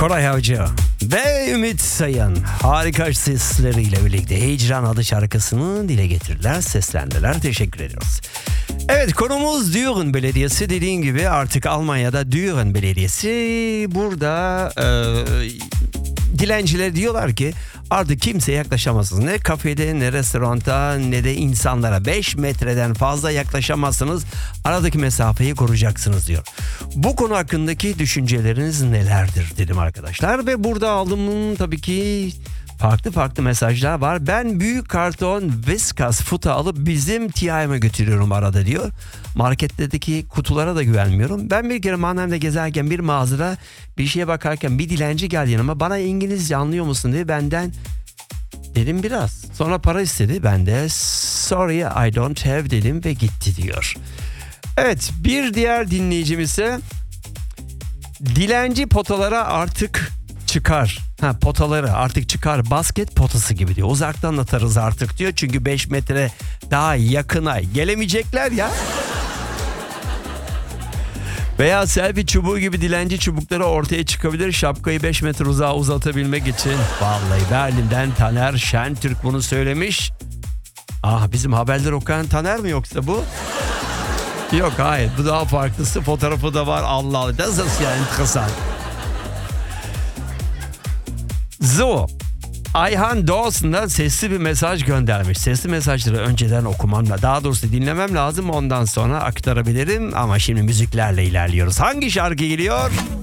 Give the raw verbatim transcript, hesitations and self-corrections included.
Koray Avcı ve Ümit Sayın harika sesleriyle birlikte Hicran adlı şarkısını dile getirdiler, seslendiler. Teşekkür ediyoruz. Evet, konumuz Düren Belediyesi. Dediğim gibi artık Almanya'da Düren Belediyesi burada e, dilenciler diyorlar ki artık kimseye yaklaşamazsınız. Ne kafede, ne restoranda, ne de insanlara beş metreden fazla yaklaşamazsınız. Aradaki mesafeyi koruyacaksınız diyor. Bu konu hakkındaki düşünceleriniz nelerdir dedim arkadaşlar. Ve burada aldığım tabii ki farklı farklı mesajlar var. Ben büyük karton Whiskas futa alıp bizim T I'me götürüyorum arada diyor. Marketlerdeki kutulara da güvenmiyorum. Ben bir kere Mannheim'de gezerken bir mağazada bir şeye bakarken bir dilenci geldi yanıma. Bana İngilizce anlıyor musun diye benden dedim biraz. Sonra para istedi. Ben de sorry I don't have dedim ve gitti diyor. Evet, bir diğer dinleyicim ise dilenci potalara artık çıkar. Ha, potaları artık çıkar, basket potası gibi diyor. Uzaktan atarız artık diyor. Çünkü beş metre daha yakına gelemeyecekler ya. Veya selfie çubuğu gibi dilenci çubukları ortaya çıkabilir. Şapkayı beş metre uzağa uzatabilmek için. Vallahi Berlin'den Taner Şentürk bunu söylemiş. Ah, bizim haberler okuyan Taner mi yoksa bu? Yok, hayır, bu daha farklısı. Fotoğrafı da var. Allah Allah. Das ist ja interessant. So, Ayhan Dawson'dan sesli bir mesaj göndermiş. Sesli mesajları önceden okumam, daha doğrusu dinlemem lazım, ondan sonra aktarabilirim. Ama şimdi müziklerle ilerliyoruz. Hangi şarkı geliyor?